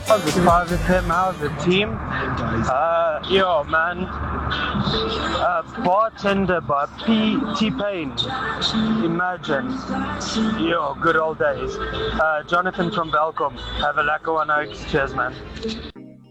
How's the 5FM? How's the team? Yo, man. Bartender by T-Pain. Imagine. Yo, good old days. Jonathan from Belcom. Have a lekker one, Oaks. Cheers, man.